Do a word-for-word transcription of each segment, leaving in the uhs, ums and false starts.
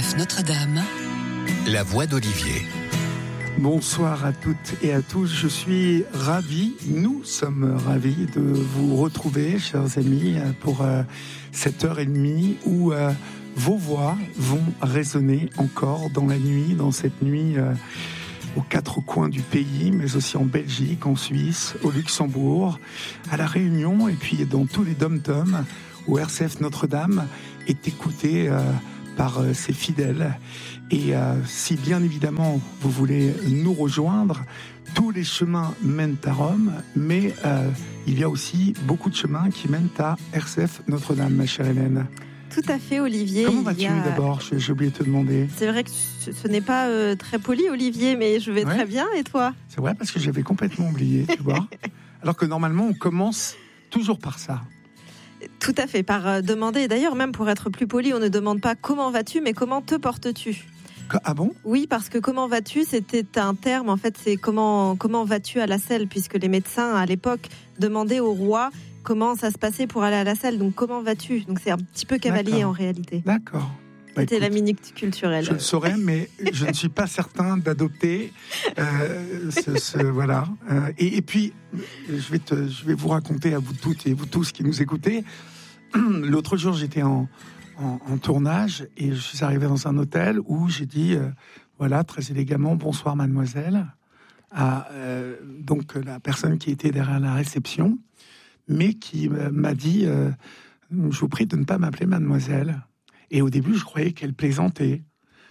F Notre-Dame, la voix d'Olivier. Bonsoir à toutes et à tous, je suis ravi, nous sommes ravis de vous retrouver, chers amis, pour euh, cette heure et demie où euh, vos voix vont résonner encore dans la nuit, dans cette nuit euh, aux quatre coins du pays, mais aussi en Belgique, en Suisse, au Luxembourg, à La Réunion et puis dans tous les dom-toms où R C F Notre-Dame est écouté euh, par euh, ses fidèles. Et euh, si bien évidemment vous voulez nous rejoindre, tous les chemins mènent à Rome, mais euh, il y a aussi beaucoup de chemins qui mènent à R C F Notre-Dame, ma chère Hélène. Tout à fait, Olivier. Comment vas-tu a... d'abord ? J'ai, j'ai oublié de te demander. C'est vrai que ce, ce n'est pas euh, très poli, Olivier, mais je vais ouais. très bien. Et toi ? C'est vrai, parce que j'avais complètement oublié, tu vois. Alors que normalement, on commence toujours par ça. Tout à fait, par euh, demander. Et d'ailleurs, même pour être plus poli, on ne demande pas comment vas-tu, mais comment te portes-tu ? Ah bon ? Oui, parce que comment vas-tu, c'était un terme, en fait, c'est comment, comment vas-tu à la selle, puisque les médecins, à l'époque, demandaient au roi comment ça se passait pour aller à la selle. Donc, comment vas-tu ? Donc, c'est un petit peu cavalier, D'accord. en réalité. D'accord. Bah, c'était écoute, la minute culturelle. Je le saurais, mais je ne suis pas certain d'adopter euh, ce, ce, voilà. Euh, et, et puis, je vais, te, je vais vous raconter à vous toutes et vous tous qui nous écoutez. L'autre jour, j'étais en... En, en tournage, et je suis arrivé dans un hôtel où j'ai dit, euh, voilà, très élégamment, bonsoir mademoiselle, à euh, donc la personne qui était derrière la réception, mais qui euh, m'a dit, euh, je vous prie de ne pas m'appeler mademoiselle. Et au début, je croyais qu'elle plaisantait,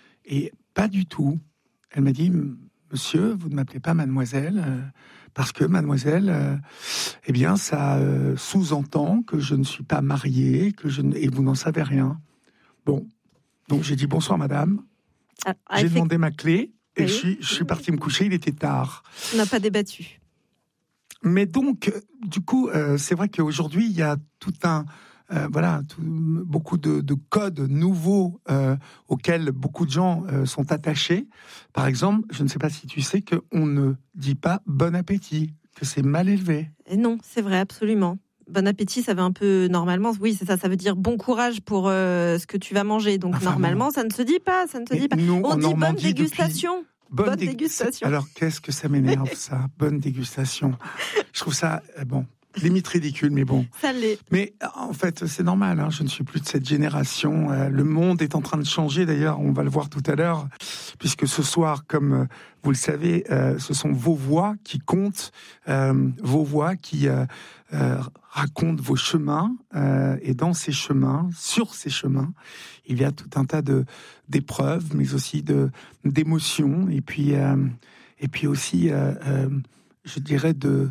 et pas du tout. Elle m'a dit, monsieur, vous ne m'appelez pas mademoiselle, euh, parce que mademoiselle, euh, eh bien, ça euh, sous-entend que je ne suis pas mariée, que je ne... et vous n'en savez rien. Bon, donc j'ai dit bonsoir madame, ah, j'ai fait... demandé ma clé, et oui. je, suis, je suis parti me coucher, il était tard. On n'a pas débattu. Mais donc, du coup, euh, c'est vrai qu'aujourd'hui, il y a tout un... Euh, voilà, tout, beaucoup de, de codes nouveaux euh, auxquels beaucoup de gens euh, sont attachés. Par exemple, je ne sais pas si tu sais qu'on ne dit pas bon appétit, que c'est mal élevé. Et non, c'est vrai, absolument. Bon appétit, ça veut un peu normalement, oui, c'est ça, ça veut dire bon courage pour euh, ce que tu vas manger. Donc enfin, normalement, non. ça ne se dit pas, ça ne se dit pas. Nous, On dit bonne dégustation. Depuis... Bonne, bonne dég... dégustation. Alors qu'est-ce que ça m'énerve ça, bonne dégustation. Je trouve ça euh, bon. Limite ridicule, mais bon. Ça l'est. Mais en fait, c'est normal, hein, je ne suis plus de cette génération. Euh, le monde est en train de changer, d'ailleurs, on va le voir tout à l'heure, puisque ce soir, comme euh, vous le savez, euh, ce sont vos voix qui comptent, euh, vos voix qui euh, euh, racontent vos chemins, euh, et dans ces chemins, sur ces chemins, il y a tout un tas de, d'épreuves, mais aussi de, d'émotions, et puis, euh, et puis aussi, euh, euh, je dirais, de...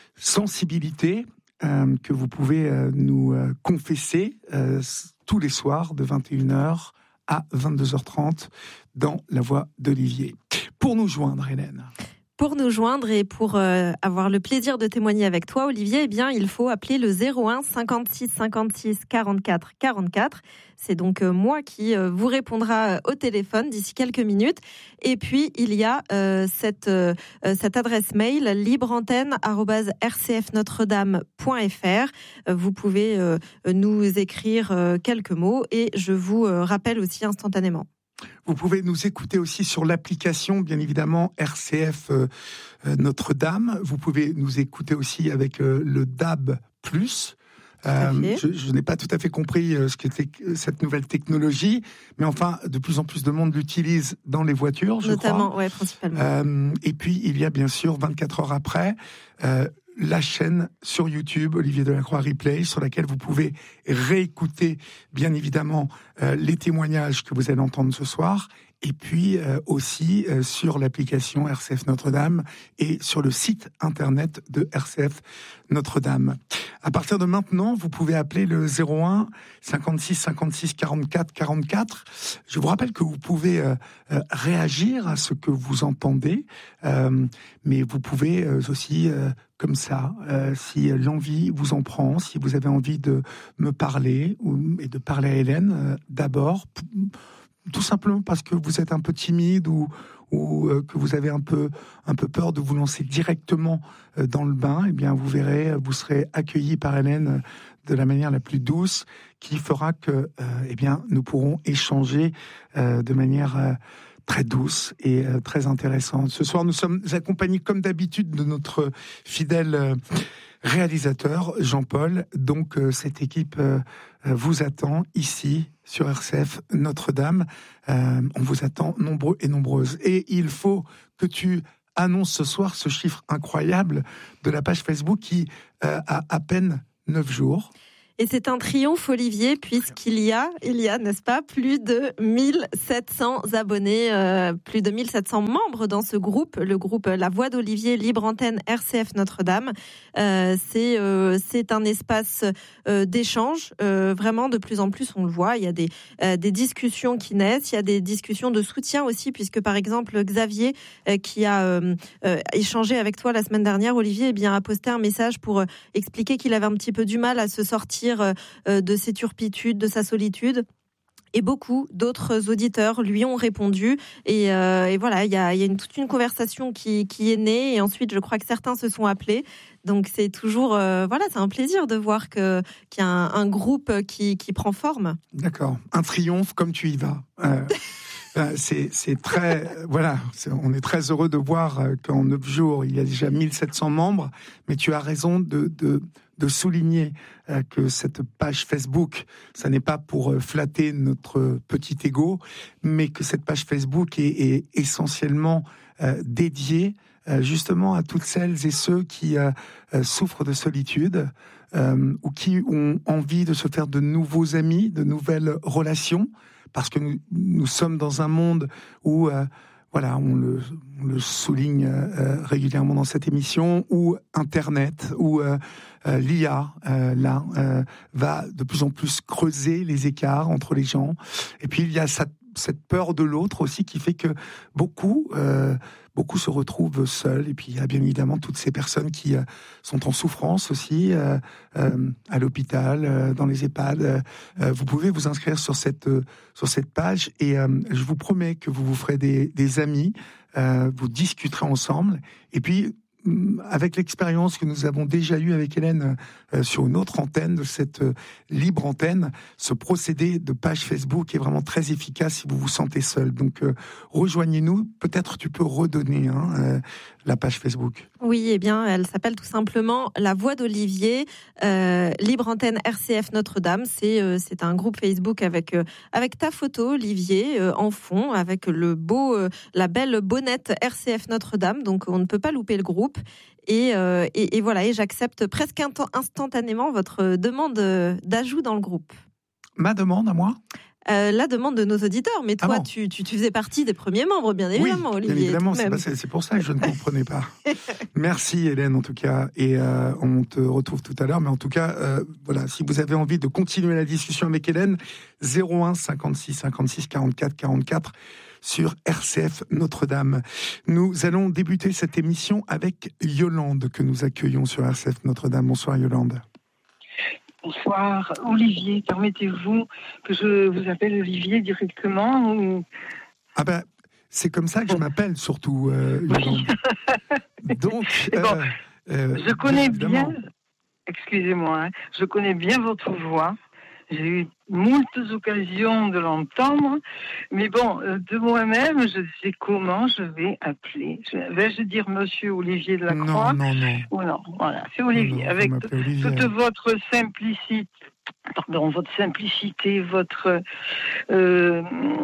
sensibilité euh, que vous pouvez euh, nous euh, confesser euh, tous les soirs de vingt et une heures à vingt-deux heures trente dans La Voix d'Olivier. Pour nous joindre, Hélène. Pour nous joindre et pour euh, avoir le plaisir de témoigner avec toi, Olivier, eh bien, il faut appeler le zéro un cinquante-six cinquante-six quarante-quatre quarante-quatre. C'est donc euh, moi qui euh, vous répondra au téléphone d'ici quelques minutes. Et puis, il y a euh, cette, euh, cette adresse mail libreantenne arobase r c f notre dame point f r. Euh, vous pouvez euh, nous écrire euh, quelques mots et je vous euh, rappelle aussi instantanément. Vous pouvez nous écouter aussi sur l'application, bien évidemment, R C F euh, Notre-Dame. Vous pouvez nous écouter aussi avec euh, le D A B plus. Euh, je, je n'ai pas tout à fait compris euh, ce qu'était cette nouvelle technologie, mais enfin, de plus en plus de monde l'utilise dans les voitures, je Notamment, crois. ouais, principalement. Euh, et puis, il y a bien sûr, vingt-quatre heures après, euh, la chaîne sur YouTube, Olivier Delacroix Replay, sur laquelle vous pouvez réécouter, bien évidemment, euh, les témoignages que vous allez entendre ce soir, et puis euh, aussi euh, sur l'application R C F Notre-Dame et sur le site internet de R C F Notre-Dame. À partir de maintenant, vous pouvez appeler le zéro un cinquante-six cinquante-six quarante-quatre quarante-quatre. Je vous rappelle que vous pouvez euh, euh, réagir à ce que vous entendez, euh, mais vous pouvez euh, aussi... Euh, comme ça, euh, si l'envie vous en prend, si vous avez envie de me parler ou, et de parler à Hélène, euh, d'abord, p- tout simplement parce que vous êtes un peu timide ou, ou euh, que vous avez un peu, un peu peur de vous lancer directement euh, dans le bain, eh bien vous verrez, vous serez accueilli par Hélène de la manière la plus douce, qui fera que, euh, eh bien, nous pourrons échanger euh, de manière euh, très douce et euh, très intéressante. Ce soir, nous sommes accompagnés, comme d'habitude, de notre fidèle euh, réalisateur, Jean-Paul. Donc, euh, cette équipe euh, vous attend ici, sur R C F Notre-Dame. Euh, on vous attend nombreux et nombreuses. Et il faut que tu annonces ce soir ce chiffre incroyable de la page Facebook qui euh, a à peine neuf jours. Et c'est un triomphe, Olivier, puisqu'il y a, il y a, n'est-ce pas, plus de mille sept cents abonnés, euh, plus de mille sept cents membres dans ce groupe, le groupe La Voix d'Olivier, Libre Antenne R C F Notre-Dame. Euh, c'est, euh, c'est un espace euh, d'échange, euh, vraiment de plus en plus, on le voit. Il y a des, euh, des discussions qui naissent, il y a des discussions de soutien aussi, puisque par exemple Xavier, euh, qui a euh, euh, échangé avec toi la semaine dernière, Olivier, eh bien, a posté un message pour euh, expliquer qu'il avait un petit peu du mal à se sortir de ses turpitudes, de sa solitude. Et beaucoup d'autres auditeurs lui ont répondu. Et, euh, et voilà, il y a, y a une, toute une conversation qui, qui est née. Et ensuite, je crois que certains se sont appelés. Donc, c'est toujours... Euh, voilà, c'est un plaisir de voir que, qu'il y a un, un groupe qui, qui prend forme. D'accord. Un triomphe comme tu y vas. Euh... C'est, c'est très, voilà, c'est, on est très heureux de voir qu'en neuf jours, il y a déjà mille sept cents membres, mais tu as raison de, de, de souligner que cette page Facebook, ça n'est pas pour flatter notre petit ego, mais que cette page Facebook est, est essentiellement euh, dédiée euh, justement à toutes celles et ceux qui euh, souffrent de solitude euh, ou qui ont envie de se faire de nouveaux amis, de nouvelles relations. Parce que nous, nous sommes dans un monde où, euh, voilà, on le, on le souligne euh, régulièrement dans cette émission, où Internet, où euh, euh, l'I A, euh, là, euh, va de plus en plus creuser les écarts entre les gens. Et puis, il y a cette, cette peur de l'autre aussi qui fait que beaucoup... Euh, Beaucoup se retrouvent seuls, et puis il y a bien évidemment toutes ces personnes qui euh, sont en souffrance aussi, euh, euh, à l'hôpital, euh, dans les EHPAD. Euh, vous pouvez vous inscrire sur cette, euh, sur cette page, et euh, je vous promets que vous vous ferez des, des amis, euh, vous discuterez ensemble, et puis avec l'expérience que nous avons déjà eue avec Hélène euh, sur une autre antenne, de cette euh, libre antenne, ce procédé de page Facebook est vraiment très efficace si vous vous sentez seul. Donc euh, rejoignez-nous, peut-être tu peux redonner hein, euh, la page Facebook. Oui, eh bien, elle s'appelle tout simplement La Voix d'Olivier, euh, Libre Antenne R C F Notre-Dame. C'est, euh, c'est un groupe Facebook avec, euh, avec ta photo, Olivier, euh, en fond, avec le beau, euh, la belle bonnette R C F Notre-Dame. Donc, on ne peut pas louper le groupe. Et, euh, et, et voilà, et j'accepte presque instantanément votre demande d'ajout dans le groupe. Ma demande à moi ? Euh, la demande de nos auditeurs, mais toi, ah bon. tu, tu, tu faisais partie des premiers membres, bien évidemment, oui, Olivier. Bien évidemment, c'est, pas, c'est, c'est pour ça que je ne comprenais pas. Merci Hélène, en tout cas, et euh, on te retrouve tout à l'heure, mais en tout cas, euh, voilà, si vous avez envie de continuer la discussion avec Hélène, zéro un cinquante-six cinquante-six quarante-quatre quarante-quatre sur R C F Notre-Dame. Nous allons débuter cette émission avec Yolande, que nous accueillons sur R C F Notre-Dame. Bonsoir Yolande. Bonsoir, Olivier. Permettez-vous que je vous appelle Olivier directement ou... Ah ben, c'est comme ça que je m'appelle surtout, euh, Yolande. Donc, bon, euh, euh, je connais évidemment. bien, excusez-moi, hein, je connais bien votre voix. J'ai eu moultes occasions de l'entendre, mais bon, de moi-même, je sais comment je vais appeler. Vais-je dire Monsieur Olivier de la Croix ? Non, non, non. Ou non, voilà, c'est Olivier. Non, avec t- Olivier. toute votre simplicité, pardon, votre simplicité, votre, euh,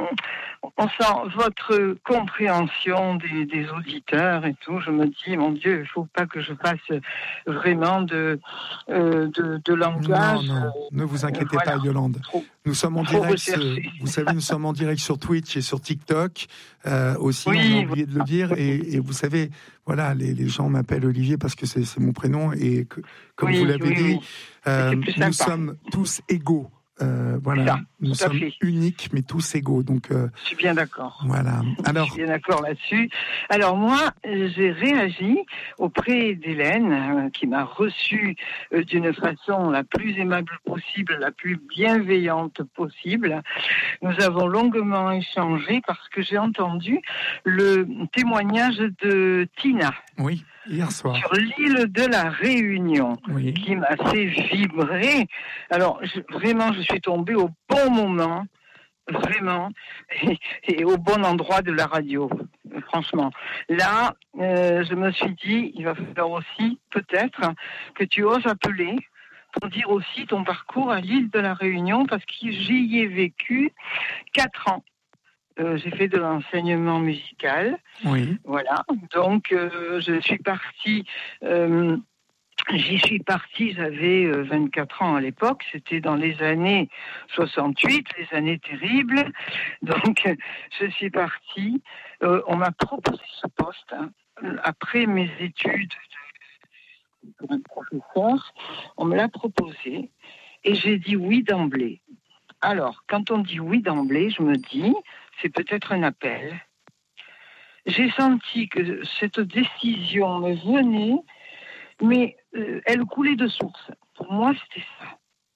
on sent votre compréhension des, des auditeurs et tout. Je me dis, mon Dieu, il ne faut pas que je fasse vraiment de, euh, de, de langage. Non, non, ne vous inquiétez euh, voilà. pas, Yolande. Faut, nous sommes en direct, euh, vous savez, nous sommes en direct sur Twitch et sur TikTok euh, aussi, oui, on a oublié de le dire. Et, et vous savez, voilà, les, les gens m'appellent Olivier parce que c'est, c'est mon prénom. Et que, comme oui, vous l'avez oui, dit, oui. euh, nous sommes tous égaux. Euh, voilà, ça, nous sommes fait. uniques, mais tous égaux. Donc, euh, je suis bien d'accord. Voilà. Alors, je suis bien d'accord là-dessus. Alors moi, j'ai réagi auprès d'Hélène, euh, qui m'a reçue euh, d'une façon la plus aimable possible, la plus bienveillante possible. Nous avons longuement échangé parce que j'ai entendu le témoignage de Tina. Oui. Hier soir. Sur l'île de la Réunion, Oui. qui m'a fait vibrer. Alors, je, vraiment, je suis tombée au bon moment, vraiment, et, et au bon endroit de la radio, franchement. Là, euh, je me suis dit, il va falloir aussi, peut-être, que tu oses appeler pour dire aussi ton parcours à l'île de la Réunion, parce que j'y ai vécu quatre ans. Euh, j'ai fait de l'enseignement musical. Oui. Voilà. Donc, euh, je suis partie. Euh, j'y suis partie. J'avais euh, vingt-quatre ans à l'époque. C'était dans les années soixante-huit, les années terribles. Donc, euh, je suis partie. Euh, on m'a proposé ce poste hein, après mes études de professeur. On me l'a proposé et j'ai dit oui d'emblée. Alors, quand on dit oui d'emblée, je me dis, c'est peut-être un appel. J'ai senti que cette décision me venait, mais euh, elle coulait de source. Pour moi, c'était ça.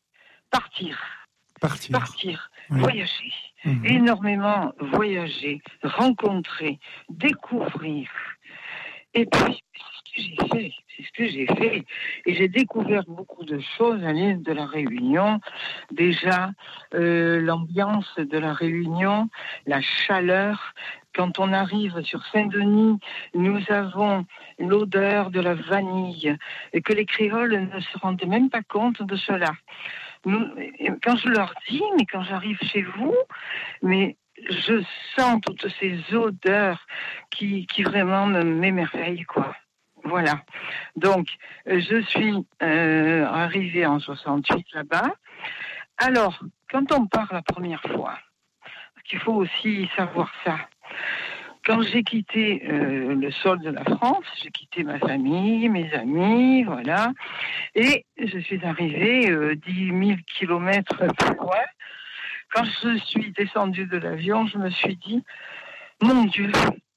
Partir. Partir. Partir. Oui. Voyager. Mmh. Énormément voyager, rencontrer, découvrir. Et puis, c'est ce que j'ai fait. C'est ce que j'ai fait. Et j'ai découvert beaucoup de choses à l'île de la Réunion. Déjà, euh, l'ambiance de la Réunion, la chaleur. Quand on arrive sur Saint-Denis, nous avons l'odeur de la vanille et que les créoles ne se rendent même pas compte de cela. Nous, quand je leur dis, mais quand j'arrive chez vous, mais je sens toutes ces odeurs qui, qui vraiment m'émerveillent, quoi. Voilà. Donc, je suis euh, arrivée en soixante-huit là-bas. Alors, quand on part la première fois, parce qu'il faut aussi savoir ça, quand j'ai quitté euh, le sol de la France, j'ai quitté ma famille, mes amis, voilà, et je suis arrivée euh, dix mille kilomètres plus loin. Quand je suis descendue de l'avion, je me suis dit, mon Dieu,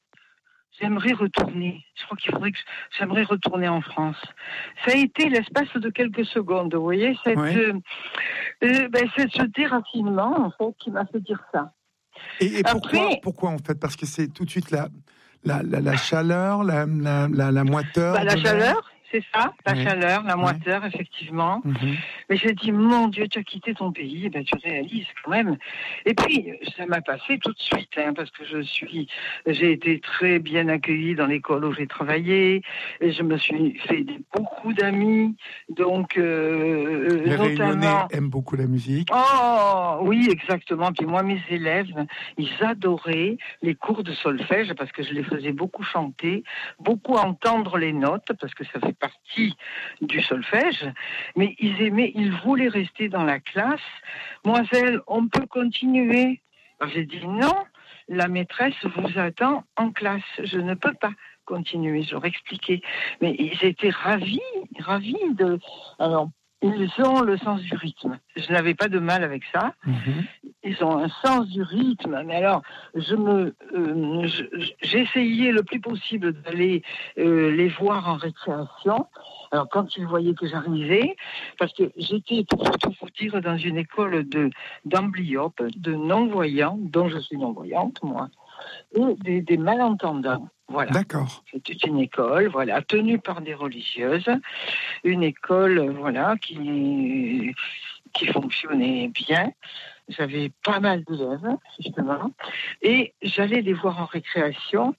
j'aimerais retourner. Je crois qu'il faudrait que j'aimerais retourner en France. Ça a été l'espace de quelques secondes, vous voyez, cette, Ouais. euh, euh, ben, c'est ce déracinement, en fait, qui m'a fait dire ça. Et, et pourquoi, Après, pourquoi en fait? Parce que c'est tout de suite la, la, la, la chaleur, la, la, la, la moiteur. bah, la de l'air. chaleur, c'est ça, la Ouais. chaleur, la Ouais. moiteur, effectivement. Mhm. Mais j'ai dit, mon Dieu, tu as quitté ton pays, ben, tu réalises quand même. Et puis, ça m'a passé tout de suite, hein, parce que je suis, j'ai été très bien accueillie dans l'école où j'ai travaillé, et je me suis fait beaucoup d'amis, donc, euh, Les Réunionnais notamment. aiment beaucoup la musique. Oh, oui, exactement. Puis moi, mes élèves, ils adoraient les cours de solfège parce que je les faisais beaucoup chanter, beaucoup entendre les notes parce que ça fait partie du solfège. Mais ils aimaient, ils voulaient rester dans la classe. Moiselle, on peut continuer. Alors j'ai dit non, la maîtresse vous attend en classe. Je ne peux pas continuer, je leur expliquais. Mais ils étaient ravis, ravis de... Alors, ils ont le sens du rythme. Je n'avais pas de mal avec ça. Mhm. Ils ont un sens du rythme. Mais alors, je me, euh, je- j'essayais le plus possible d'aller euh, les voir en récréation. Alors, quand ils voyaient que j'arrivais, parce que j'étais, pour tout vous dire, dans une école de d'amblyopes, de non-voyants, dont je suis non-voyante, moi, et des, des malentendants. Voilà. D'accord. C'était une école, voilà, tenue par des religieuses, une école, voilà, qui, qui fonctionnait bien. J'avais pas mal d'élèves, justement, et j'allais les voir en récréation,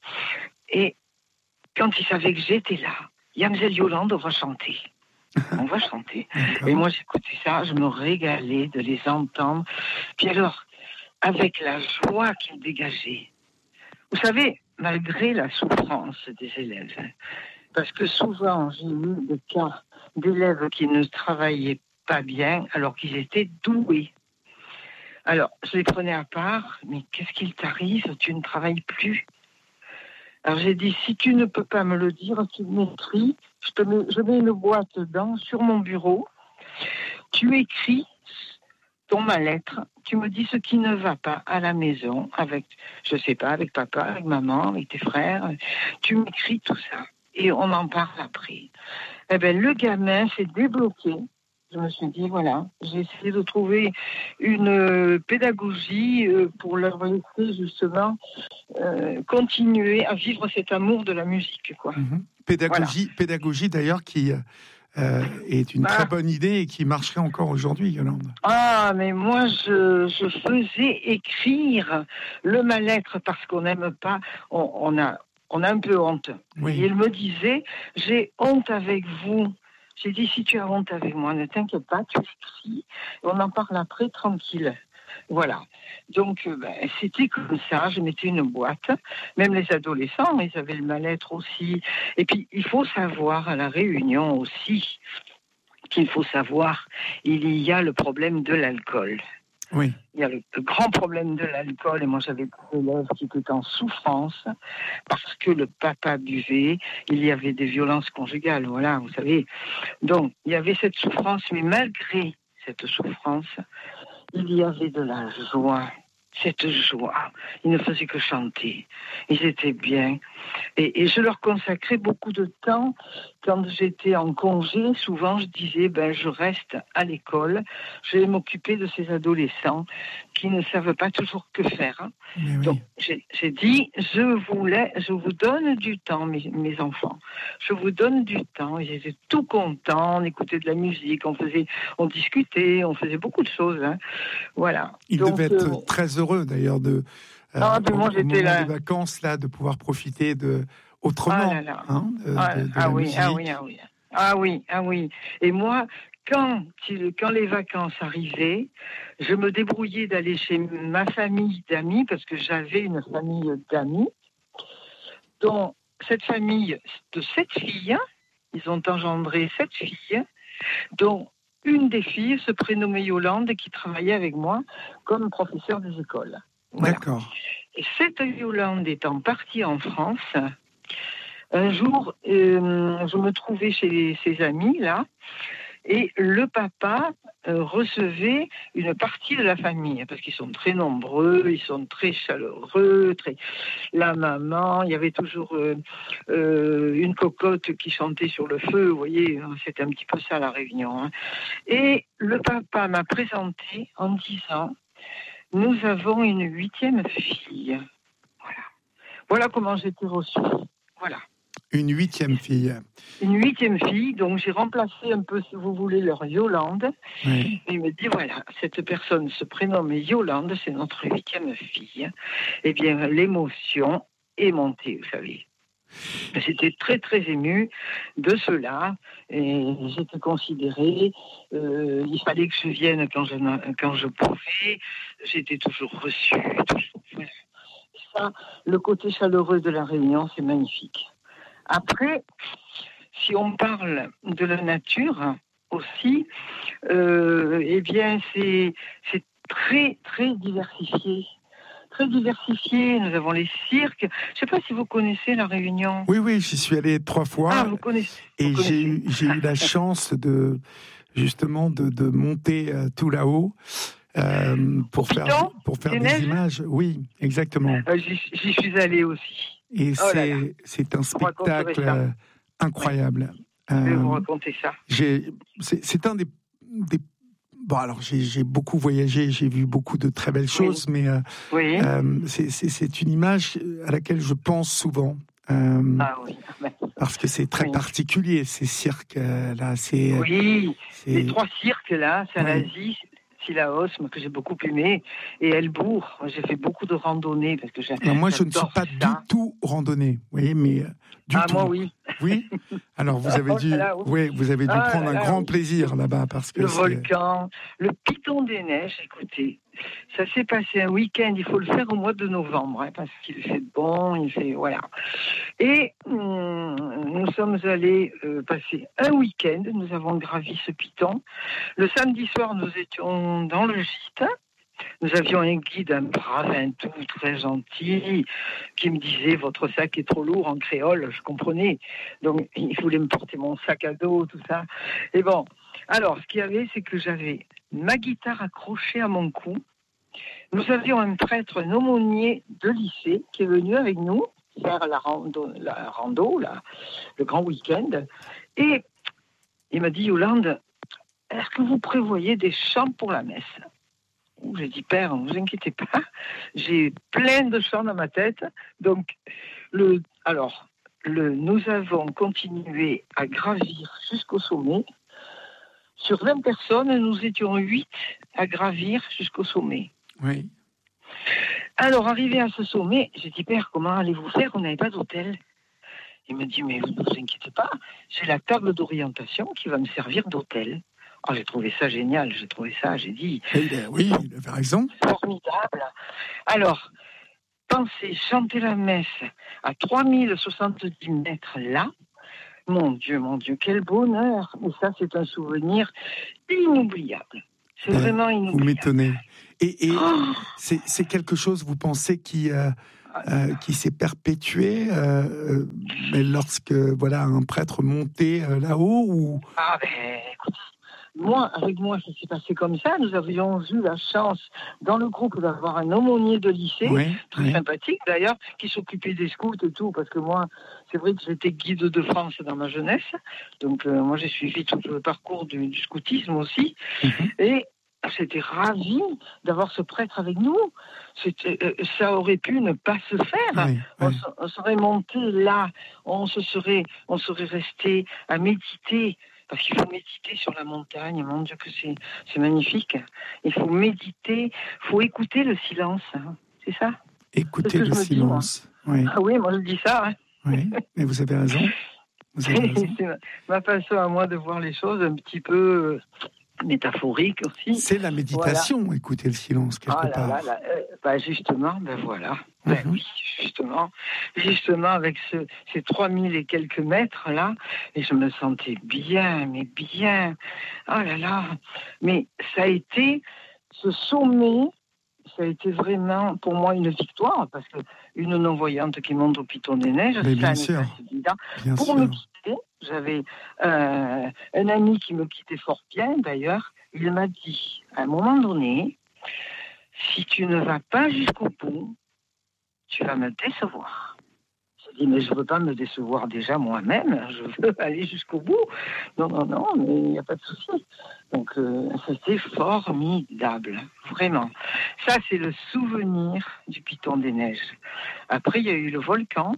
et quand ils savaient que j'étais là, Yamzelle Yolande, on va chanter. On va chanter. D'accord. Et moi, j'écoutais ça, je me régalais de les entendre. Puis alors, avec la joie qu'ils dégageaient, vous savez, malgré la souffrance des élèves, parce que souvent j'ai eu des cas d'élèves qui ne travaillaient pas bien alors qu'ils étaient doués. Alors, je les prenais à part, mais qu'est-ce qu'il t'arrive? Tu ne travailles plus. Alors j'ai dit, si tu ne peux pas me le dire, tu m'écris, je, te mets, je mets une boîte dedans sur mon bureau, tu écris ton mal-être, tu me dis ce qui ne va pas à la maison, avec, je sais pas, avec papa, avec maman, avec tes frères, tu m'écris tout ça, et on en parle après. Eh bien, le gamin s'est débloqué, Je me suis dit, voilà, j'ai essayé de trouver une euh, pédagogie euh, pour leur laisser justement euh, continuer à vivre cet amour de la musique, quoi. Mm-hmm. Pédagogie, voilà. pédagogie d'ailleurs qui euh, est une bah, très bonne idée et qui marcherait encore aujourd'hui, Yolande. Ah, mais moi, je, je faisais écrire le mal-être parce qu'on n'aime pas, on, on, a, on a un peu honte. Oui. Et il me disait, j'ai honte avec vous. J'ai dit, si tu as honte avec moi, ne t'inquiète pas, tu écris, on en parle après, tranquille. Voilà. Donc, ben, c'était comme ça, je mettais une boîte. Même les adolescents, ils avaient le mal-être aussi. Et puis, il faut savoir à la Réunion aussi, qu'il faut savoir, il y a le problème de l'alcool. Oui. Il y a le, le grand problème de l'alcool, et moi j'avais des élèves qui étaient en souffrance parce que le papa buvait, il y avait des violences conjugales, voilà, vous savez. Donc, il y avait cette souffrance, mais malgré cette souffrance, il y avait de la joie. Cette joie, ils ne faisaient que chanter, ils étaient bien, et, et je leur consacrais beaucoup de temps. Quand j'étais en congé, souvent je disais, ben je reste à l'école, je vais m'occuper de ces adolescents qui ne savent pas toujours que faire. Oui. Donc j'ai, j'ai dit, je vous, la, je vous donne du temps, mes, mes enfants, je vous donne du temps. Ils étaient tout contents, on écoutait de la musique, on faisait, on discutait, on faisait beaucoup de choses, hein. Voilà. Ils Donc, devaient être euh, très heureux d'ailleurs de euh, ah, au, moi, au j'étais moment là. des vacances là, de pouvoir profiter de autrement, ah là là. Hein, de, ah, de, de ah, la oui, musique. ah oui, ah oui, ah oui, ah oui. Et moi, quand, quand les vacances arrivaient, je me débrouillais d'aller chez ma famille d'amis, parce que j'avais une famille d'amis, dont cette famille de sept filles, ils ont engendré sept filles, dont une des filles se prénommait Yolande et qui travaillait avec moi comme professeur des écoles. Voilà. D'accord. Et cette Yolande étant partie en France, un jour, euh, je me trouvais chez ses amis, là, et le papa euh, recevait une partie de la famille, parce qu'ils sont très nombreux, ils sont très chaleureux, très... la maman, il y avait toujours euh, euh, une cocotte qui chantait sur le feu, vous voyez, c'était un petit peu ça la réunion. Hein. Et le papa m'a présenté en disant, nous avons une huitième fille. Voilà. Voilà comment j'ai été reçue. Voilà. Une huitième fille. Une huitième fille, donc j'ai remplacé un peu, si vous voulez, leur Yolande. Oui. Et il me dit, voilà, cette personne se prénomme Yolande, c'est notre huitième fille. Eh bien, l'émotion est montée, vous savez. J'étais très, très émue de cela. Et j'étais considérée, euh, il fallait que je vienne quand je, quand je pouvais. J'étais toujours reçue. Toujours... Ça, le côté chaleureux de la Réunion, c'est magnifique. Après, si on parle de la nature aussi, euh, eh bien, c'est, c'est très, très diversifié. Très diversifié. Nous avons les cirques. Je ne sais pas si vous connaissez la Réunion. Oui, oui, j'y suis allé trois fois. Ah, vous connaissez. Et vous j'ai eu, j'ai eu la chance de, justement, de, de monter euh, tout là-haut. Euh, pour, faire, Piton, pour faire des neige. Images. Oui, exactement. Euh, j'y, j'y suis allée aussi. Et oh c'est, là là. c'est un spectacle euh, incroyable. Je vais Euh, vous raconter ça. j'ai, c'est, c'est un des, des... Bon, alors j'ai, j'ai beaucoup voyagé, j'ai vu beaucoup de très belles choses, oui. mais euh, oui. euh, c'est, c'est, c'est une image à laquelle je pense souvent. Euh, ah oui. Parce que c'est très oui. particulier, ces cirques-là. C'est, oui, c'est... les trois cirques-là, c'est oui. à l'Asie. Sillaos, que j'ai beaucoup aimé, et Elbourg. J'ai fait beaucoup de randonnées parce que j'ai. Alors moi, je ne suis pas ça. du tout randonnée, vous voyez, mais du ah tout. moi oui. Oui. Alors vous avez dû, là, oui, vous avez dû ah, prendre là, un grand oui. plaisir là-bas parce que le c'est... volcan, le Piton des Neiges. Écoutez, ça s'est passé un week-end. Il faut le faire au mois de novembre hein, parce qu'il fait bon, il fait voilà. Et hum, nous sommes allés euh, passer un week-end. Nous avons gravi ce Piton. Le samedi soir, nous étions dans le gîte. Nous avions un guide, un brave, un tout, très gentil, qui me disait « Votre sac est trop lourd » en créole, je comprenais. Donc, il voulait me porter mon sac à dos, tout ça. Et bon, alors, ce qu'il y avait, c'est que j'avais ma guitare accrochée à mon cou. Nous avions un prêtre, un aumônier de lycée, qui est venu avec nous faire la rando, la rando là, le grand week-end. Et il m'a dit « Yolande, est-ce que vous prévoyez des chants pour la messe ? J'ai dit, père, ne vous inquiétez pas, j'ai plein de chants dans ma tête. Donc, le, alors, le, nous avons continué à gravir jusqu'au sommet. Sur vingt personnes, nous étions huit à gravir jusqu'au sommet. Oui. Alors, arrivé à ce sommet, j'ai dit, père, comment allez-vous faire ? On n'avait pas d'hôtel. Il me dit, mais vous ne vous inquiétez pas, j'ai la table d'orientation qui va me servir d'hôtel. Oh, j'ai trouvé ça génial, j'ai trouvé ça, j'ai dit... Il a, oui, il avait raison. Formidable. Alors, pensez, chanter la messe à trois mille soixante-dix mètres là, mon Dieu, mon Dieu, quel bonheur. Et ça, c'est un souvenir inoubliable. C'est ben, vraiment inoubliable. Vous m'étonnez. Et, et oh c'est, c'est quelque chose, vous pensez, qui... Euh... Euh, qui s'est perpétué euh, mais lorsque voilà un prêtre montait euh, là-haut ou... Ah ben écoute, moi, avec moi ça s'est passé comme ça. Nous avions eu la chance dans le groupe d'avoir un aumônier de lycée, oui, très oui. sympathique d'ailleurs, qui s'occupait des scouts et tout, parce que moi c'est vrai que j'étais guide de France dans ma jeunesse, donc euh, moi j'ai suivi tout le parcours du, du scoutisme aussi, mm-hmm. et j'étais ravie d'avoir ce prêtre avec nous. C'était, euh, ça aurait pu ne pas se faire. Oui, on, oui. on serait monté là, on se serait, on serait resté à méditer, parce qu'il faut méditer sur la montagne. Mon Dieu que c'est, c'est magnifique. Il faut méditer, il faut écouter le silence. Hein. C'est ça. Écouter le silence. Dis, oui. Ah oui, moi je dis ça. Hein. Oui, mais vous avez raison. Vous avez raison. C'est ma, ma façon à moi de voir les choses un petit peu. Métaphorique aussi. C'est la méditation, voilà. Écouter le silence, quelque ah là part. Là, là, euh, bah justement, ben voilà. Ben mm-hmm. Oui, justement. Justement, avec ce, ces trois mille et quelques mètres, là, et je me sentais bien, mais bien. Oh là là. Mais ça a été, ce sommet, ça a été vraiment, pour moi, une victoire, parce qu'une non-voyante qui monte au Piton des Neiges, mais bien ça sûr. Bien pour sûr. me quitter, j'avais euh, un ami qui me quittait fort bien, d'ailleurs. Il m'a dit, à un moment donné, si tu ne vas pas jusqu'au bout, tu vas me décevoir. J'ai dit, mais je ne veux pas me décevoir déjà moi-même, je veux aller jusqu'au bout. Non, non, non, mais il n'y a pas de souci. Donc, euh, c'était formidable, vraiment. Ça, c'est le souvenir du Piton des Neiges. Après, il y a eu le volcan.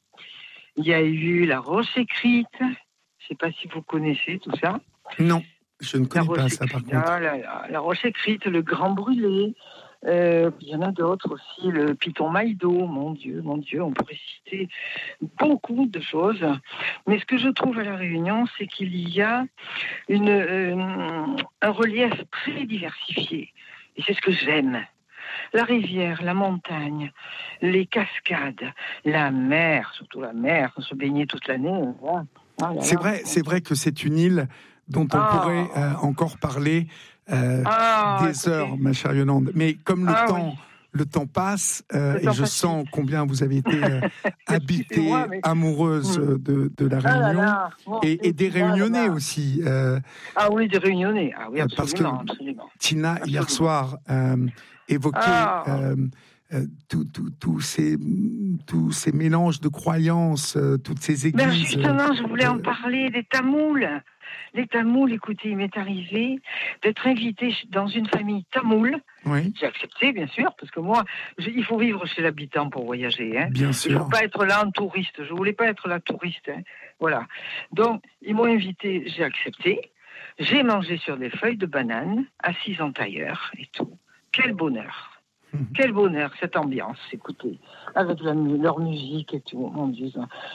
Il y a eu la roche écrite. Je ne sais pas si vous connaissez tout ça. Non, je ne connais pas ça par contre. Ah, la, la, la roche écrite, le grand brûlé. Euh, il y en a d'autres aussi. Le Piton Maïdo. Mon Dieu, mon Dieu, on pourrait citer beaucoup de choses. Mais ce que je trouve à La Réunion, c'est qu'il y a une, euh, un relief très diversifié. Et c'est ce que j'aime. La rivière, la montagne, les cascades, la mer, surtout la mer, on se baignait toute l'année. Voilà. Ah là c'est là. vrai, c'est vrai que c'est une île dont on ah. pourrait euh, encore parler euh, ah, des écoutez. heures, ma chère Yolande. Mais comme le ah, temps, oui. le temps passe, euh, le et temps je passe sens vite. combien vous avez été euh, habitée, moi, mais... amoureuse mmh. de, de la ah Réunion, là là. Bon, et, et des Réunionnais là. aussi. Euh, ah oui, des Réunionnais. Ah oui, absolument. Parce que absolument. Tina, absolument. hier soir, euh, évoquait ah. euh, euh, tous tout, tout ces, tout ces mélanges de croyances, euh, toutes ces églises. Ben justement, je voulais euh, en parler, des tamouls. Les tamouls, écoutez, il m'est arrivé d'être invité dans une famille tamoule. Oui. J'ai accepté, bien sûr, parce que moi, je, il faut vivre chez l'habitant pour voyager. Hein. Bien sûr. Il ne faut pas être là en touriste. Je ne voulais pas être là touriste. Hein. Voilà. Donc, ils m'ont invité, j'ai accepté. J'ai mangé sur des feuilles de banane, assise en tailleur et tout. Quel bonheur. Quel bonheur, cette ambiance, écoutez, avec la, leur musique et tout, mon Dieu.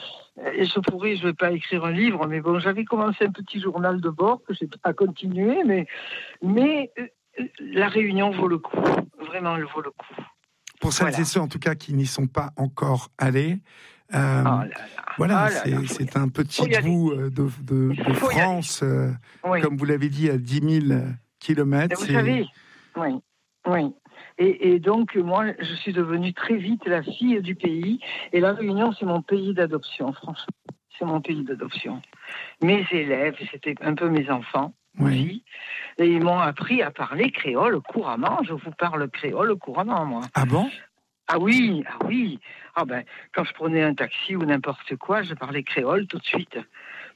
Et je pourrais, je ne vais pas écrire un livre, mais bon, j'avais commencé un petit journal de bord que j'ai pas continué, mais, mais euh, la Réunion vaut le coup, vraiment, elle vaut le coup. Pour celles voilà. et ceux, en tout cas, qui n'y sont pas encore allés, euh, oh là là. voilà, oh là c'est, là, c'est un petit bout de, de, de France, euh, oui. comme vous l'avez dit, à dix mille kilomètres. Vous savez, oui, oui. Et, et donc, moi, je suis devenue très vite la fille du pays. Et la Réunion, c'est mon pays d'adoption, franchement. C'est mon pays d'adoption. Mes élèves, c'était un peu mes enfants oui. aussi. Et ils m'ont appris à parler créole couramment. Je vous parle créole couramment, moi. Ah bon ? Ah oui, ah oui. Ah ben, quand je prenais un taxi ou n'importe quoi, je parlais créole tout de suite.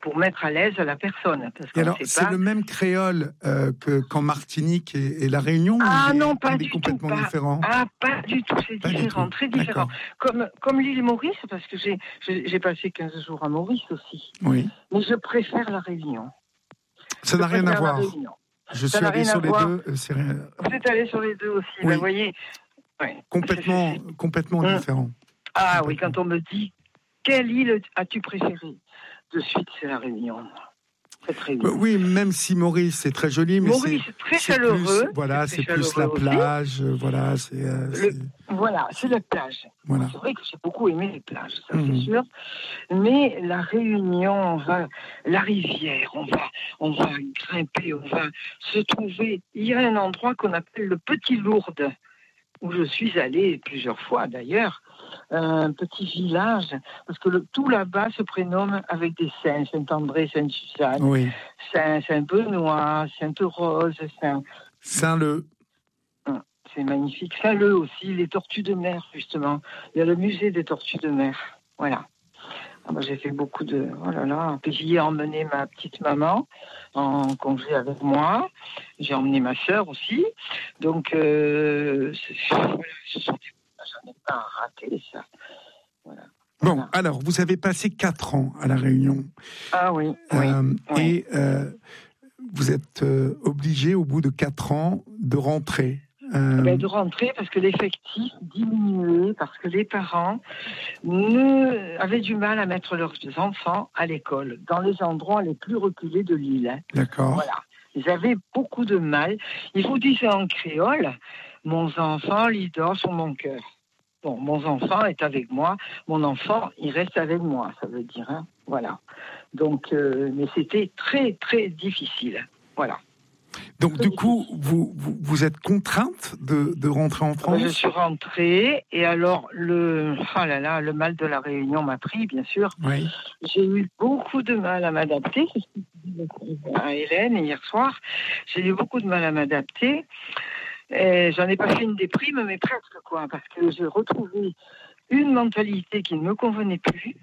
pour mettre à l'aise la personne. Parce et alors, sait c'est pas... le même créole euh, que, qu'en Martinique et, et La Réunion Ah ou non, il est, pas il du est complètement tout. Pas, différent? ah, pas du tout, c'est Pas différent, tout. très différent. D'accord. Comme, comme l'île Maurice, parce que j'ai, j'ai, j'ai passé quinze jours à Maurice aussi. Oui. Mais je préfère la Réunion. Ça je n'a rien à préfère la voir. Réunion. Je Ça suis n'a allé rien sur à les voir. deux. euh, C'est rien... Vous êtes allé sur les deux aussi, Oui. ben, vous voyez. Ouais. Complètement, C'est, c'est, c'est... complètement Hum. différent. Ah complètement. oui, quand on me dit quelle île as-tu préférée, de suite c'est la Réunion. Très très bien. Oui, même si Maurice c'est très joli, mais Maurice, c'est très c'est chaleureux. Plus, voilà, c'est, c'est plus chaleureux la aussi. plage. euh, Voilà, c'est. euh, Le, c'est... voilà, c'est la plage. Voilà. C'est vrai que j'ai beaucoup aimé les plages, ça Mmh. c'est sûr. Mais la Réunion, on va, la rivière, on va, on va grimper, on va se trouver. Il y a un endroit qu'on appelle le Petit Lourdes, où je suis allée plusieurs fois d'ailleurs. Un petit village, parce que le, tout là-bas se prénomme avec des saints, Saint-André, Sainte-Suzanne, Oui. Saint, Saint-Benoît, Sainte-Rose, Saint... Saint-Leu. C'est magnifique. Saint-Leu aussi, les tortues de mer, justement. Il y a le musée des tortues de mer. Voilà. Ah, moi, j'ai fait beaucoup de... Oh là là. Puis j'y ai emmené ma petite maman en congé avec moi. J'ai emmené ma sœur aussi. Donc, euh, c'est... Voilà, ce sont des... J'en ai pas raté, ça. Voilà. Bon, Voilà. alors, vous avez passé quatre ans à La Réunion. Ah oui, oui. Euh, oui. Et euh, vous êtes euh, obligé, au bout de quatre ans, de rentrer. Euh... Ben, de rentrer parce que l'effectif diminuait, parce que les parents ne, avaient du mal à mettre leurs enfants à l'école, dans les endroits les plus reculés de l'île. D'accord. Voilà. Ils avaient beaucoup de mal. Ils vous disaient en créole, mon enfant, il dort sur mon cœur. Bon, mon enfant est avec moi, mon enfant, il reste avec moi, ça veut dire, hein. Voilà. Donc, euh, mais c'était très, très difficile. Voilà. Donc, du coup, vous, vous, vous êtes contrainte de, de rentrer en France? Je suis rentrée, et alors, le, oh là là, le mal de la Réunion m'a pris, bien sûr. Oui. J'ai eu beaucoup de mal à m'adapter, c'est ce que je disais à Hélène hier soir. J'ai eu beaucoup de mal à m'adapter. Et j'en ai pas fait une déprime, mais presque, quoi, parce que j'ai retrouvé une mentalité qui ne me convenait plus.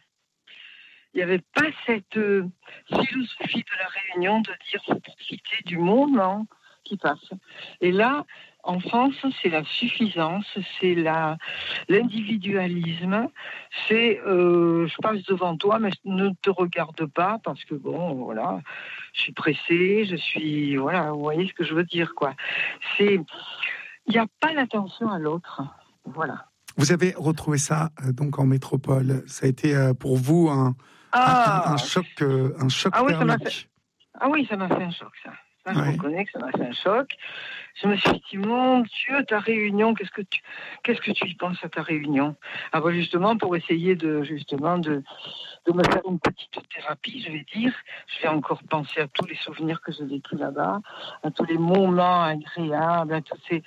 Il n'y avait pas cette euh, philosophie de la Réunion de dire faut profiter du moment qui passe. Et là, en France, c'est la suffisance, c'est la, l'individualisme, c'est euh, je passe devant toi, mais ne te regarde pas parce que bon, voilà, je suis pressée, je suis, voilà, vous voyez ce que je veux dire, quoi. C'est, il n'y a pas l'attention à l'autre, voilà. Vous avez retrouvé ça euh, donc en métropole. Ça a été euh, pour vous un, ah, un, un choc, euh, un choc ah oui, thermique. ça m'a fait, ah oui, ça m'a fait un choc, ça. Ça, je ouais. reconnais que ça m'a fait un choc. Je me suis dit, mon Dieu, ta réunion, qu'est-ce que tu, qu'est-ce que tu y penses à ta réunion? Ah ben justement, pour essayer de, justement, de, de me faire une petite thérapie, je vais dire. Je vais encore penser à tous les souvenirs que j'ai vécus là-bas, à tous les moments agréables, à tous ces...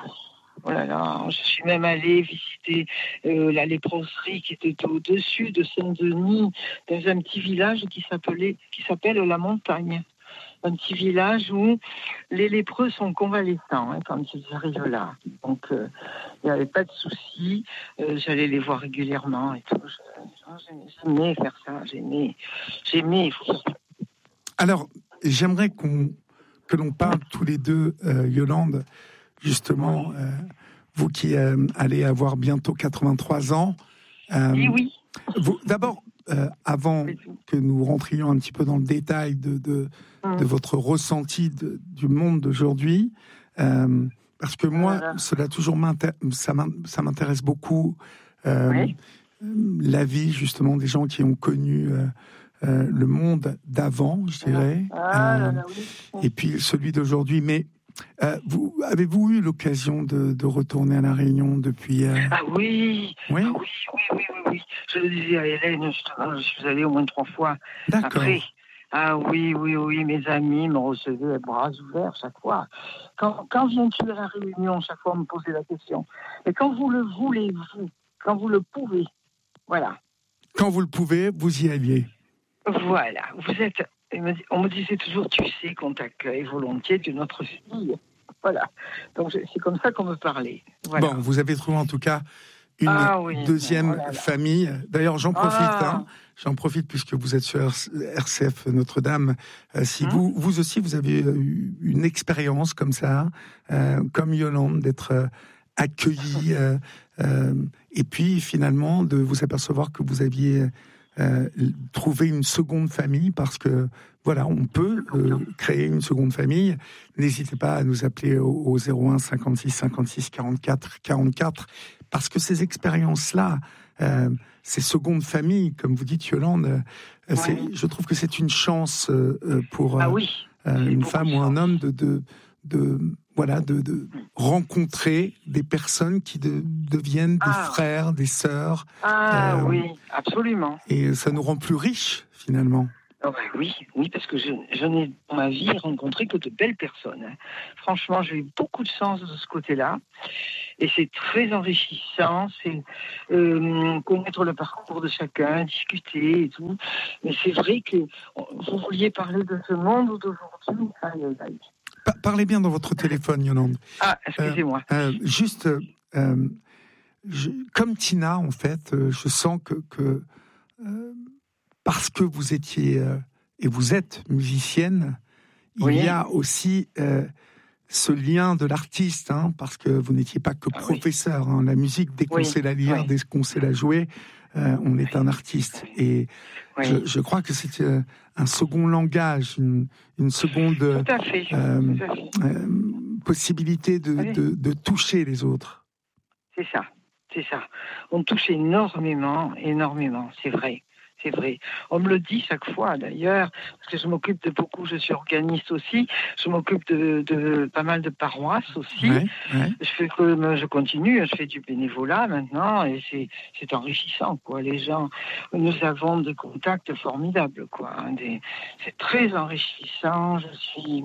Oh là là, je suis même allée visiter euh, la léproserie qui était au-dessus de Saint-Denis, dans un petit village qui s'appelait, qui s'appelle La Montagne. Un petit village où les lépreux sont convalescents hein, quand ils arrivent là. Donc, il euh, n'y avait pas de souci. Euh, j'allais les voir régulièrement et tout. Je, j'aimais faire ça. J'aimais. J'aimais. Il faut faire ça. Alors, j'aimerais qu'on, que l'on parle tous les deux, euh, Yolande, justement, euh, vous qui euh, allez avoir bientôt quatre-vingt-trois ans. Euh, oui, oui. Vous, d'abord, euh, avant que nous rentrions un petit peu dans le détail de, de, mmh. de votre ressenti de, du monde d'aujourd'hui, euh, parce que moi, voilà. cela toujours m'intér- ça, ça m'intéresse beaucoup, euh, oui. la vie justement des gens qui ont connu euh, euh, le monde d'avant, je dirais, ah, euh, là, là, oui. et puis celui d'aujourd'hui. Mais Euh, vous, avez-vous eu l'occasion de, de retourner à La Réunion depuis euh... Ah oui, oui, ah oui, oui, oui, oui, oui. Je le disais à Hélène, justement, je suis allée au moins trois fois. D'accord. Après. Ah oui, oui, oui, mes amis me recevaient les bras ouverts chaque fois. Quand, quand viens-tu à La Réunion, chaque fois on me posait la question. Mais quand vous le voulez, vous, quand vous le pouvez, voilà. Quand vous le pouvez, vous y alliez. Voilà, vous êtes... On me disait toujours, tu sais qu'on t'accueille volontiers, tu es notre fille. Voilà. Donc c'est comme ça qu'on me parlait. Voilà. Bon, vous avez trouvé en tout cas une ah, oui. deuxième oh là là. famille. D'ailleurs, j'en profite, Ah. hein, j'en profite puisque vous êtes sur R C F Notre-Dame. Euh, si Hum. vous, vous aussi, vous avez eu une expérience comme ça, euh, comme Yolande, d'être euh, accueillie, euh, euh, et puis finalement de vous apercevoir que vous aviez euh, trouvé une seconde famille, parce que voilà, on peut euh, créer une seconde famille. N'hésitez pas à nous appeler au, au zéro un cinquante-six cinquante-six quarante-quatre quarante-quatre, parce que ces expériences-là, euh, ces secondes familles, comme vous dites, Yolande, euh, c'est, Oui. je trouve que c'est une chance euh, pour euh, Ah oui. euh, c'est une beaucoup femme de ou un chance. homme de, de, de voilà, de, de rencontrer des personnes qui de, deviennent des Ah. frères, des sœurs, Ah Euh, oui, absolument. et ça nous rend plus riches finalement. Oh, ben oui, oui, parce que je, je n'ai dans ma vie rencontré que de belles personnes. hein. Franchement, j'ai eu beaucoup de chance de ce côté-là. Et c'est très enrichissant, c'est euh, connaître le parcours de chacun, discuter et tout. Mais c'est vrai que vous vouliez parler de ce monde d'aujourd'hui. Aïe, aïe, aïe. Pa- Parlez bien dans votre téléphone, Yolande. Ah, excusez-moi. Euh, juste, euh, je- comme Tina, en fait, euh, je sens que, que euh, parce que vous étiez euh, et vous êtes musicienne, il Oui. y a aussi euh, ce lien de l'artiste, hein, parce que vous n'étiez pas que Ah oui. professeur. hein. La musique, dès qu'on Oui, sait la lire, oui. dès qu'on sait la jouer, euh, on est un artiste. Et Oui. je, je crois que c'est euh, un second langage, une, une seconde Tout à fait. euh, Tout à fait. euh, possibilité de, Oui. de, de toucher les autres. C'est ça, c'est ça. On touche énormément, énormément, c'est vrai. C'est vrai. On me le dit chaque fois, d'ailleurs, parce que je m'occupe de beaucoup, je suis organiste aussi, je m'occupe de, de pas mal de paroisses aussi. Ouais, ouais. Je fais que, je continue, je fais du bénévolat maintenant, et c'est, c'est enrichissant, quoi. Les gens, nous avons des contacts formidables, quoi. hein, des, c'est très enrichissant. Je suis,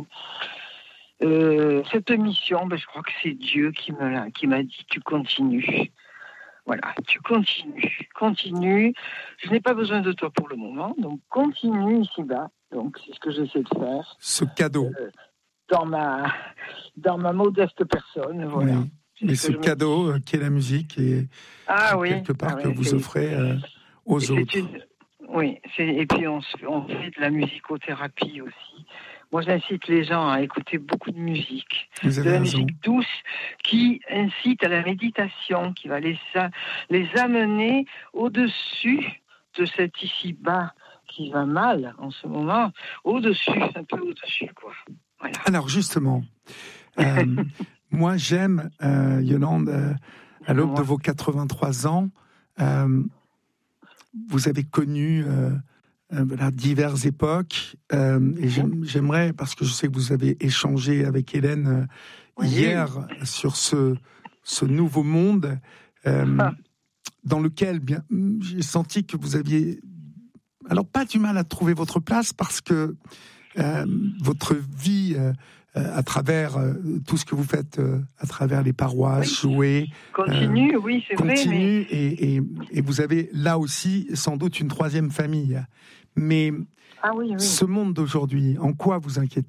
euh, cette mission, ben, je crois que c'est Dieu qui me l'a, qui m'a dit, tu continues. Voilà, tu continues, continue. Je n'ai pas besoin de toi pour le moment, donc continue ici-bas. Donc c'est ce que j'essaie de faire Ce cadeau. euh, dans ma dans ma modeste personne. Voilà. Oui. C'est Mais ce ce que je me cadeau euh, qui est la musique, et Ah oui. quelque part ah que oui, vous c'est- offrez euh, aux c'est autres. une- Oui, c'est... et puis on, se- on fait de la musicothérapie aussi. Moi, j'incite les gens à écouter beaucoup de musique, Vous de avez la raison. musique douce qui incite à la méditation, qui va les, a- les amener au-dessus de cet ici-bas qui va mal en ce moment, au-dessus, un peu au-dessus, quoi. Voilà. Alors justement, euh, moi j'aime, euh, Yolande, euh, à l'aube de Moi. vos quatre-vingt-trois ans, euh, vous avez connu euh, euh, voilà, diverses époques, euh, et j'aime- j'aimerais, parce que je sais que vous avez échangé avec Hélène euh, Oui. hier sur ce, ce nouveau monde, euh, Ah. dans lequel bien, j'ai senti que vous aviez, alors pas du mal à trouver votre place, parce que euh, votre vie, euh, euh, à travers euh, tout ce que vous faites, euh, à travers les paroisses, Oui. jouer, Continue, oui, c'est vrai, mais continue, et, et, et vous avez là aussi sans doute une troisième famille. Mais ah oui, oui. ce monde d'aujourd'hui, en quoi vous inquiète-t-il ?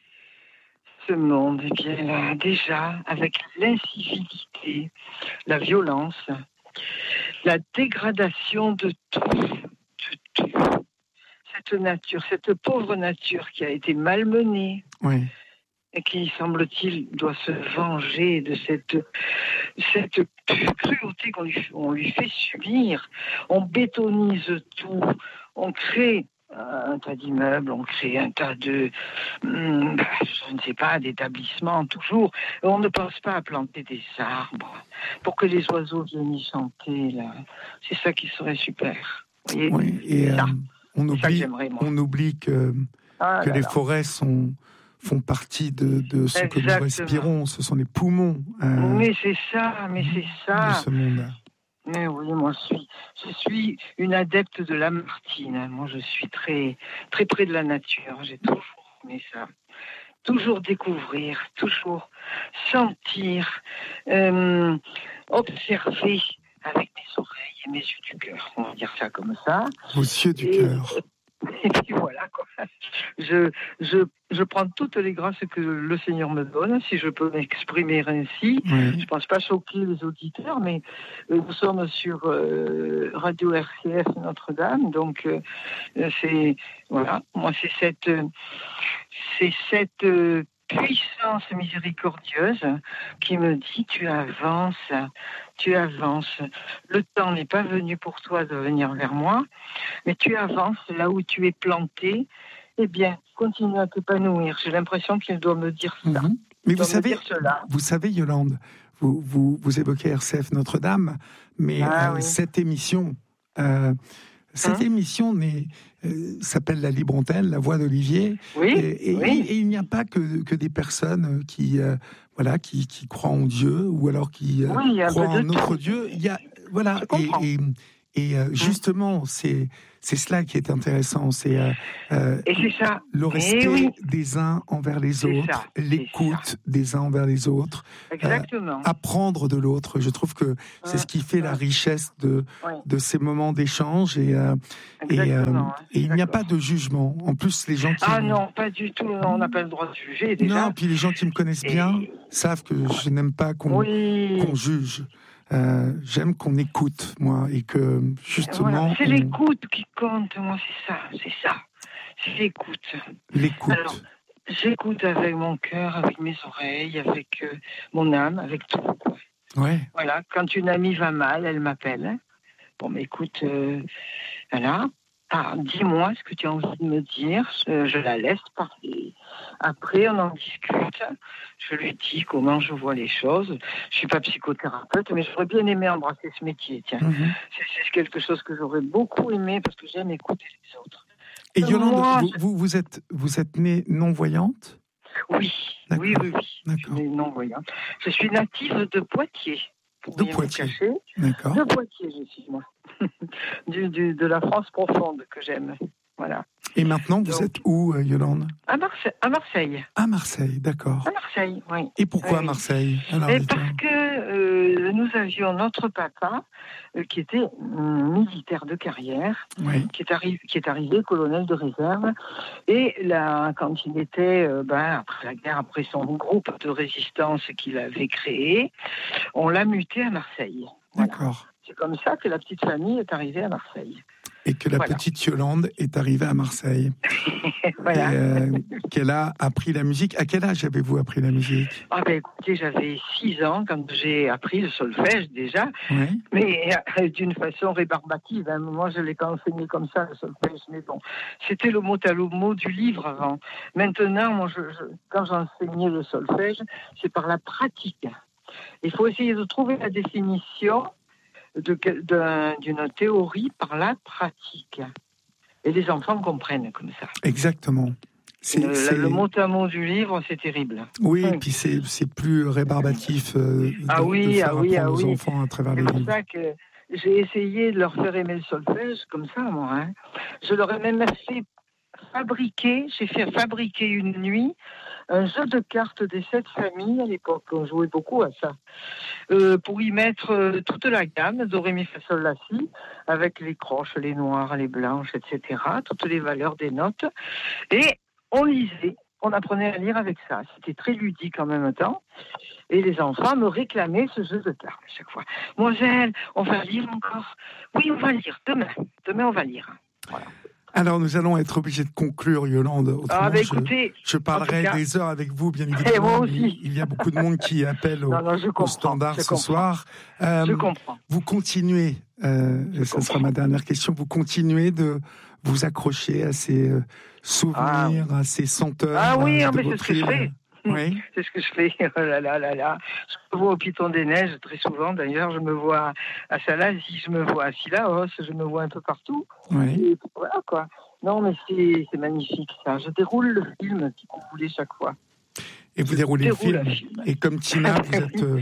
Ce monde, eh bien, là, déjà, avec l'incivilité, la violence, la dégradation de tout, de tout. Cette nature, cette pauvre nature qui a été malmenée Oui, et qui, semble-t-il, doit se venger de cette, cette cruauté qu'on lui, on lui fait subir. On bétonise tout, on crée un tas d'immeubles, on crée un tas de, hum, je ne sais pas, d'établissements toujours. Et on ne pense pas à planter des arbres pour que les oiseaux viennent y chanter. Là. C'est ça qui serait super. Vous voyez, oui. Et ça. euh, on c'est ça que oublie, j'aimerais, moi. on oublie que, Ah que là les là. forêts sont, font partie de, de ce que nous Exactement. respirons. Ce sont les poumons euh, Mais c'est ça, mais c'est de ça. ce monde. Mais oui, moi je suis, je suis une adepte de Lamartine. Moi je suis très, très près de la nature. J'ai toujours aimé ça. Toujours découvrir, toujours sentir, euh, observer avec mes oreilles et mes yeux du cœur. On va dire ça comme ça. Vos yeux du Et- cœur. Et puis voilà quoi. je, je, je prends toutes les grâces que le Seigneur me donne, si je peux m'exprimer ainsi. Oui. Je ne pense pas choquer les auditeurs, mais euh, nous sommes sur euh, Radio R C F Notre-Dame, donc euh, c'est voilà, moi c'est cette euh, c'est cette euh, puissance miséricordieuse qui me dit tu avances, tu avances. Le temps n'est pas venu pour toi de venir vers moi, mais tu avances là où tu es planté. Eh bien, continue à t'épanouir. J'ai l'impression qu'il doit me dire ça. Mm-hmm. Mais vous savez, cela. vous savez, Yolande, vous, vous, vous évoquez R C F Notre-Dame, mais ah, euh, oui. cette émission, euh, cette hein? émission n'est, euh, s'appelle La Libre Antenne, La Voix d'Olivier. Oui. Et, et, oui. et, et il n'y a pas que, que des personnes qui, euh, voilà, qui, qui croient en Dieu ou alors qui euh, oui, croient en notre tout. Dieu. Il y a, voilà, et, et, et euh, justement, c'est c'est cela qui est intéressant, c'est euh, euh, et c'est ça. le respect oui. des uns envers les c'est autres, ça. l'écoute des uns envers les autres, exactement. Euh, apprendre de l'autre. Je trouve que c'est ouais. ce qui fait ouais. la richesse de ouais. de ces moments d'échange et euh, et, euh, et il n'y a pas de jugement. En plus, les gens qui ah non, pas du tout. On n'a pas le droit de juger déjà. Non, puis les gens qui me connaissent et... bien savent que je n'aime pas qu'on oui. qu'on juge. Euh, j'aime qu'on écoute, moi, et que justement... Voilà. C'est on... l'écoute qui compte, moi, c'est ça, c'est ça. C'est l'écoute. L'écoute. Alors, j'écoute avec mon cœur, avec mes oreilles, avec euh, mon âme, avec tout. Quoi. Ouais. Voilà, quand une amie va mal, elle m'appelle. Bon, mais écoute, euh, voilà. Ah, dis-moi ce que tu as envie de me dire. Je, je la laisse parler. Après, on en discute. Je lui dis comment je vois les choses. Je ne suis pas psychothérapeute, mais j'aurais bien aimé embrasser ce métier. Tiens, mm-hmm. c'est, c'est quelque chose que j'aurais beaucoup aimé parce que j'aime écouter les autres. Et Yolande, moi, vous, vous, vous êtes, vous êtes née non-voyante ? Oui, D'accord. oui, oui, oui. D'accord. Je suis née non-voyante. Je suis native de Poitiers. De Poitiers. D'accord. De Poitiers, je suis moi. du, du, de la France profonde que j'aime. Voilà. Et maintenant, vous Donc, êtes où, Yolande ? À Marseille. À Marseille, à Marseille, d'accord. À Marseille, oui. Et pourquoi oui. Marseille ? Alors, Et parce que euh, nous avions notre papa, euh, qui était euh, militaire de carrière, oui. qui, est arri- qui est arrivé colonel de réserve. Et là, quand il était, euh, ben, après la guerre, après son groupe de résistance qu'il avait créé, on l'a muté à Marseille. Voilà. D'accord. C'est comme ça que la petite famille est arrivée à Marseille. Et que la voilà. petite Yolande est arrivée à Marseille. Voilà. Et euh, qu'elle a appris la musique. À quel âge avez-vous appris la musique ? Ah ben écoutez, j'avais six ans quand j'ai appris le solfège déjà, oui. mais euh, d'une façon rébarbative. Hein. Moi, je l'ai enseigné comme ça, le solfège, mais bon, c'était le mot à le mot du livre avant. Maintenant, moi, je, je, quand j'enseignais le solfège, c'est par la pratique. Il faut essayer de trouver la définition De, de, d'une théorie par la pratique. Et les enfants comprennent comme ça. Exactement. C'est, le, c'est... le mot à mot du livre, c'est terrible. Oui, et puis c'est, c'est plus rébarbatif euh, de, ah oui, de faire ah oui, apprendre ah aux oui. enfants à travers c'est les livres. C'est pour ça que j'ai essayé de leur faire aimer le solfège, comme ça, moi. Hein. Je leur ai même fait fabriquer, j'ai fait fabriquer une nuit un jeu de cartes des sept familles, à l'époque, on jouait beaucoup à ça, euh, pour y mettre euh, toute la gamme, do, ré, mi, fa, sol, la, si, avec les croches, les noires, les blanches, et cetera, toutes les valeurs des notes. Et on lisait, on apprenait à lire avec ça. C'était très ludique en même temps. Et les enfants me réclamaient ce jeu de cartes à chaque fois. Moselle, on va lire encore ? Oui, on va lire, demain. Demain, on va lire. Voilà. Alors, nous allons être obligés de conclure, Yolande. Autrement, ah, bah, écoutez, je, je parlerai cas, des heures avec vous, bien évidemment. Et moi aussi. Il y a beaucoup de monde qui appelle au, non, non, je au standard ce comprends. soir. Euh, je comprends. Vous continuez, euh, je ça comprends. sera ma dernière question, vous continuez de vous accrocher à ces euh, souvenirs, ah. à ces senteurs. Ah oui, euh, mais c'est ce que je fais. Oui. C'est ce que je fais. Oh là là là là. Je me vois au Piton des Neiges très souvent. D'ailleurs, je me vois à Salazie, je me vois à Sillaos, je me vois un peu partout. Oui. Et voilà quoi. Non, mais c'est, c'est magnifique ça. Je déroule le film si vous voulez chaque fois. Et vous déroulez le film. film. Et comme Tina, vous êtes euh,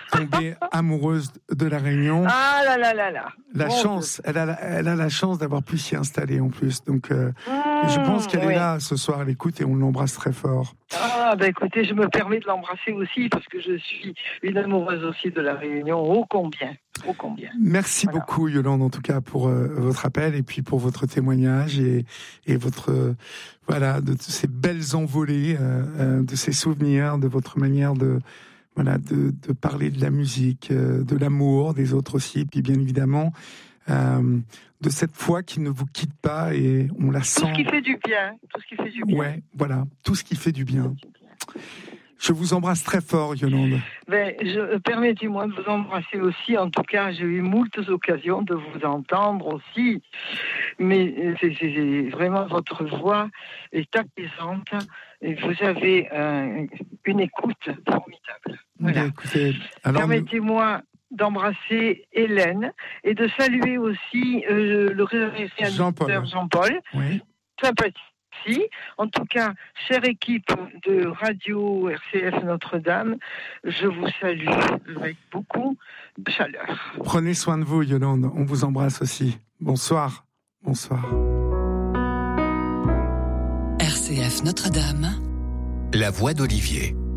tombée amoureuse de La Réunion. Ah là là là là. La Bon, chance, elle a, la- elle a la chance d'avoir pu s'y installer en plus. Donc, euh, Mmh, je pense qu'elle oui. est là ce soir à l'écoute et on l'embrasse très fort. Ah, ben écoutez, je me permets de l'embrasser aussi parce que je suis une amoureuse aussi de La Réunion. Ô combien, ô combien. Merci Voilà. beaucoup, Yolande, en tout cas, pour euh, votre appel et puis pour votre témoignage et, et votre, euh, voilà, de, de ces belles envolées, euh, euh, de ces souvenirs, de votre manière de, voilà, de, de parler de la musique, euh, de l'amour, des autres aussi, puis bien évidemment, euh, de cette foi qui ne vous quitte pas et on la Tout sent. ce qui fait du bien, tout ce qui fait du bien. Ouais, voilà, tout ce qui fait du bien. Je vous embrasse très fort, Yolande. Ben, je, permettez-moi de vous embrasser aussi. En tout cas, j'ai eu moultes occasions de vous entendre aussi. Mais c'est, c'est- c'est vraiment votre voix est apaisante et vous avez euh, une écoute formidable. Voilà. Mais écoutez, alors, nous- Permettez-moi d'embrasser Hélène et de saluer aussi euh, le réalisateur Jean-Paul. Jean-Paul. oui. Sympathie. En tout cas, chère équipe de Radio R C F Notre-Dame, je vous salue avec beaucoup de chaleur. Prenez soin de vous, Yolande. On vous embrasse aussi. Bonsoir. Bonsoir. R C F Notre-Dame, la voix d'Olivier.